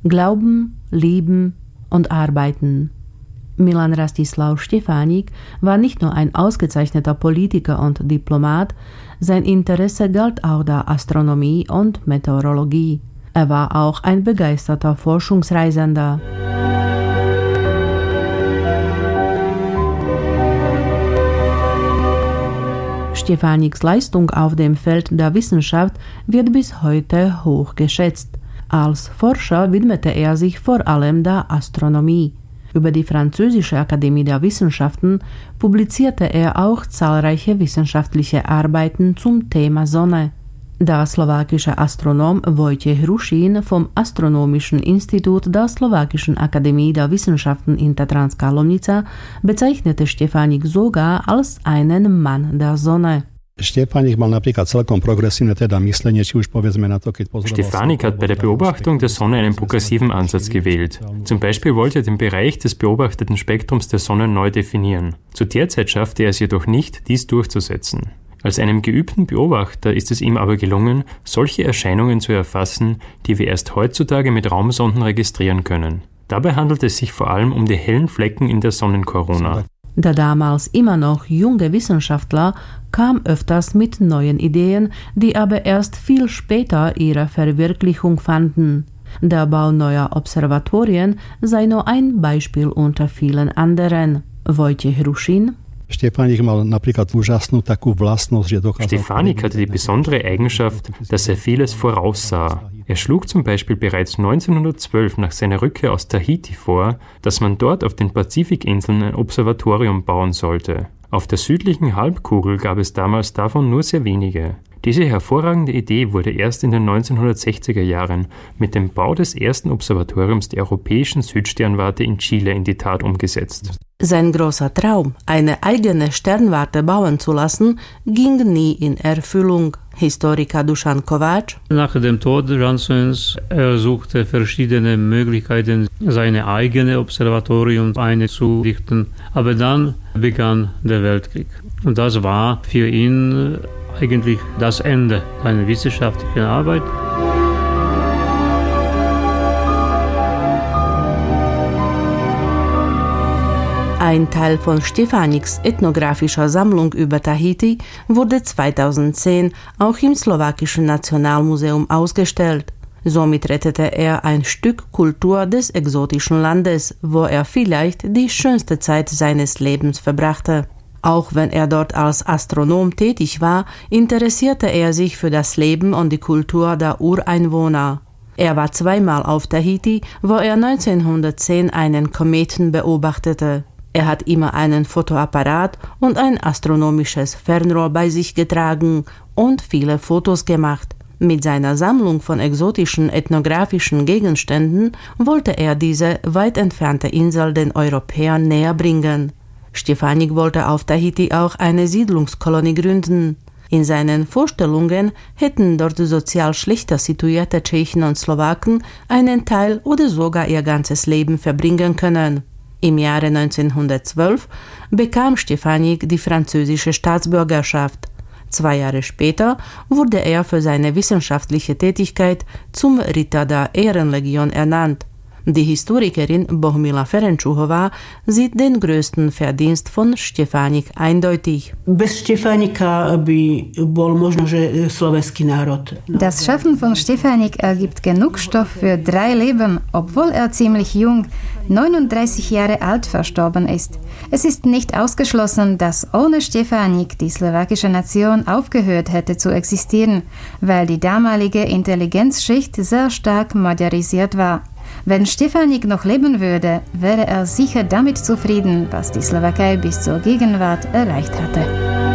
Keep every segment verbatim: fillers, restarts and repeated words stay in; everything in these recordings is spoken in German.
Glauben, Lieben und Arbeiten. Milan Rastislav Štefánik war nicht nur ein ausgezeichneter Politiker und Diplomat, sein Interesse galt auch der Astronomie und Meteorologie. Er war auch ein begeisterter Forschungsreisender. Štefániks Leistung auf dem Feld der Wissenschaft wird bis heute hoch geschätzt. Als Forscher widmete er sich vor allem der Astronomie. Über die Französische Akademie der Wissenschaften publizierte er auch zahlreiche wissenschaftliche Arbeiten zum Thema Sonne. Der slowakische Astronom Wojciech Hrušín vom Astronomischen Institut der Slowakischen Akademie der Wissenschaften in Tatranská Lomnica bezeichnete Štefánik sogar als einen Mann der Sonne. Štefánik mal napríklad celkom progresívne teda myslenie, či už povedzme na to, keď pozoroval... Štefánik hat bei der Beobachtung der Sonne einen progressiven Ansatz gewählt. Zum Beispiel wollte er den Bereich des beobachteten Spektrums der Sonne neu definieren. Zu der Zeit schaffte er es jedoch nicht, dies durchzusetzen. Als einem geübten Beobachter ist es ihm aber gelungen, solche Erscheinungen zu erfassen, die wir erst heutzutage mit Raumsonden registrieren können. Dabei handelt es sich vor allem um die hellen Flecken in der Sonnenkorona. Der damals immer noch junge Wissenschaftler kam öfters mit neuen Ideen, die aber erst viel später ihre Verwirklichung fanden. Der Bau neuer Observatorien sei nur ein Beispiel unter vielen anderen. Wojciech Hrušín. Štefánik mal napríklad úžasnú takú vlastnosť, že dokázal... Štefánik hatte die besondere Eigenschaft, dass er vieles voraussah. Er schlug zum Beispiel bereits neunzehnhundertzwölf nach seiner Rückkehr aus Tahiti vor, dass man dort auf den Pazifikinseln ein Observatorium bauen sollte. Auf der südlichen Halbkugel gab es damals davon nur sehr wenige. Diese hervorragende Idee wurde erst in den neunzehnhundertsechziger Jahren mit dem Bau des ersten Observatoriums der europäischen Südsternwarte in Chile in die Tat umgesetzt. Sein großer Traum, eine eigene Sternwarte bauen zu lassen, ging nie in Erfüllung. Historiker Dušan Kováč. Nach dem Tod Jansons er suchte verschiedene Möglichkeiten, seine eigene Observatorium einzurichten. Aber dann begann der Weltkrieg. Und das war für ihn eigentlich das Ende seiner wissenschaftlichen Arbeit. Ein Teil von Štefániks ethnografischer Sammlung über Tahiti wurde zweitausendzehn auch im Slowakischen Nationalmuseum ausgestellt. Somit rettete er ein Stück Kultur des exotischen Landes, wo er vielleicht die schönste Zeit seines Lebens verbrachte. Auch wenn er dort als Astronom tätig war, interessierte er sich für das Leben und die Kultur der Ureinwohner. Er war zweimal auf Tahiti, wo er neunzehnhundertzehn einen Kometen beobachtete. Er hat immer einen Fotoapparat und ein astronomisches Fernrohr bei sich getragen und viele Fotos gemacht. Mit seiner Sammlung von exotischen ethnografischen Gegenständen wollte er diese weit entfernte Insel den Europäern näher bringen. Štefánik wollte auf Tahiti auch eine Siedlungskolonie gründen. In seinen Vorstellungen hätten dort sozial schlechter situierte Tschechen und Slowaken einen Teil oder sogar ihr ganzes Leben verbringen können. Im Jahre neunzehnhundertzwölf bekam Štefánik die französische Staatsbürgerschaft. Zwei Jahre später wurde er für seine wissenschaftliche Tätigkeit zum Ritter der Ehrenlegion ernannt. Die Historikerin Bohumila Ferenčuhová sieht den größten Verdienst von Štefánik eindeutig. Bez Štefánika by bol možno, že slovenský národ. Das Schaffen von Štefánik ergibt genug Stoff für drei Leben, obwohl er ziemlich jung, neununddreißig Jahre alt, verstorben ist. Es ist nicht ausgeschlossen, dass ohne Štefánik die slowakische Nation aufgehört hätte zu existieren, weil die damalige Intelligenzschicht sehr stark modernisiert war. Wenn Štefánik noch leben würde, wäre er sicher damit zufrieden, was die Slowakei bis zur Gegenwart erreicht hatte.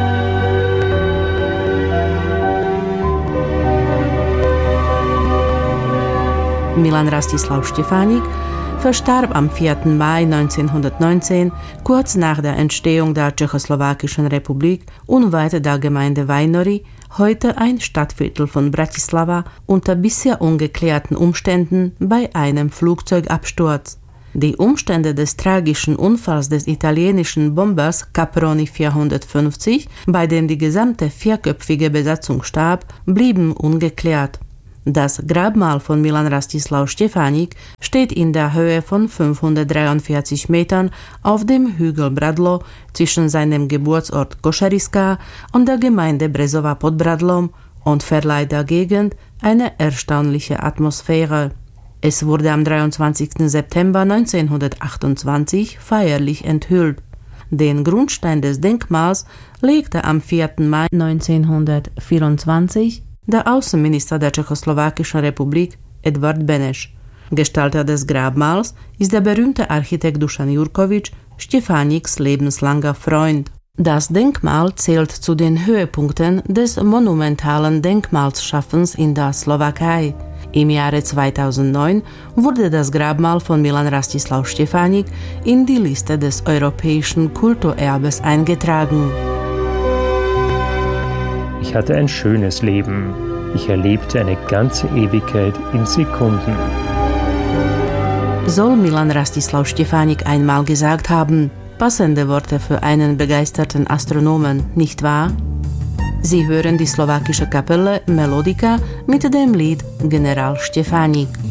Milan Rastislav Štefánik verstarb am vierten Mai neunzehnhundertneunzehn, kurz nach der Entstehung der Tschechoslowakischen Republik, unweit der Gemeinde Vajnory, heute ein Stadtviertel von Bratislava, unter bisher ungeklärten Umständen bei einem Flugzeugabsturz. Die Umstände des tragischen Unfalls des italienischen Bombers Caproni vierhundertfünfzig, bei dem die gesamte vierköpfige Besatzung starb, blieben ungeklärt. Das Grabmal von Milan Rastislav Štěfánik steht in der Höhe von fünfhundertdreiundvierzig Metern auf dem Hügel Bradlo zwischen seinem Geburtsort Košariska und der Gemeinde Brezova pod Bradlom und verleiht der Gegend eine erstaunliche Atmosphäre. Es wurde am dreiundzwanzigsten September neunzehnhundertachtundzwanzig feierlich enthüllt. Den Grundstein des Denkmals legte am vierten Mai neunzehnhundertvierundzwanzig der Außenminister der Tschechoslowakischen Republik Edvard Beneš. Gestalter des Grabmals ist der berühmte Architekt Dušan Jurkovič, Štěfániks lebenslanger Freund. Das Denkmal zählt zu den Höhepunkten des monumentalen Denkmalsschaffens in der Slowakei. Im Jahre zweitausendneun wurde das Grabmal von Milan Rastislav Štěfánik in die Liste des europäischen Kulturerbes eingetragen. Ich hatte ein schönes Leben. Ich erlebte eine ganze Ewigkeit in Sekunden. Soll Milan Rastislav Štěfánik einmal gesagt haben. Passende Worte für einen begeisterten Astronomen, nicht wahr? Sie hören die slowakische Kapelle Melodika mit dem Lied General Štěfánik.